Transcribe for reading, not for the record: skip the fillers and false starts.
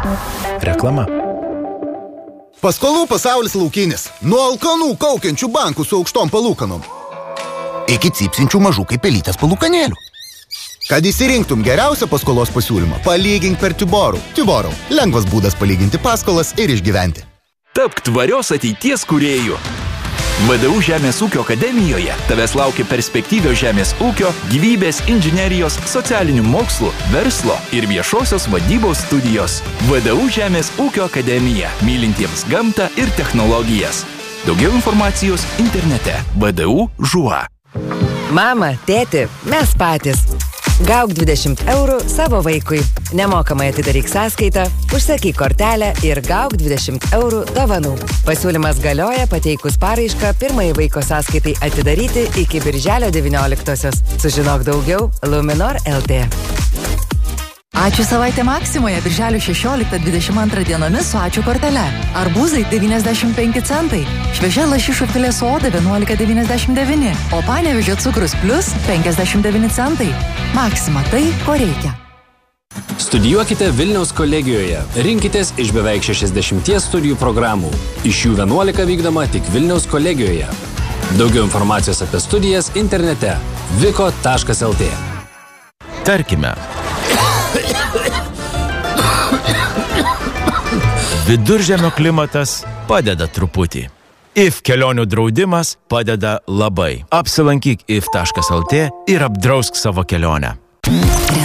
Reklama. Paskolų pasaulis laukinis. Nuo alkanų kaukiančių bankų su aukštom palūkanom iki cypsinčių mažų kaip pelytės palūkanėlių. Kad įsirinktum geriausią paskolos pasiūlymą, palygink per Tiborų. Tiborų – lengvas būdas palyginti paskolas ir išgyventi. Tapk tvarios ateities kūrėjų. VDU Žemės ūkio akademijoje tavęs laukia perspektyvios žemės ūkio, gyvybės, inžinerijos, socialinių mokslų, verslo ir viešosios vadybos studijos. VDU Žemės ūkio akademija, mylintiems gamtą ir technologijas. Daugiau informacijos internete. VDU ŽUA. Mama, tėti, mes patys. Gauk 20 eurų savo vaikui. Nemokamai atidaryk sąskaitą, užsakyk kortelę ir gauk 20 eurų dovanų. Pasiūlymas galioja pateikus paraišką pirmai vaiko sąskaitai atidaryti iki birželio 19-osios. Sužinok daugiau Luminor LT. Ačiū savaitė Maksimoje birželio 16-22 dienomis su ačiū kortele. Arbūzai 95 centai, šviežia lašišų filė su oda 11,99, o Panevėžio cukrus plus 59 centai. Maksima tai, ko reikia. Studijuokite Vilniaus kolegijoje. Rinkitės iš beveik 60 studijų programų. Iš jų 11 vykdoma tik Vilniaus kolegijoje. Daugiau informacijos apie studijas internete viko.lt. Tarkime, viduržemio klimatas padeda truputį. IF kelionių draudimas padeda labai. Apsilankyk if.lt ir apdrausk savo kelionę.